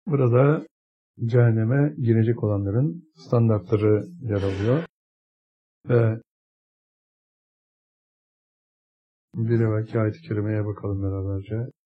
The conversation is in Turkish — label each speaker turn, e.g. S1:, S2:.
S1: Burada cehenneme girecek olanların standartları yer alıyor. Ve bir evvelki ayet-i kerimeye bakalım beraberce.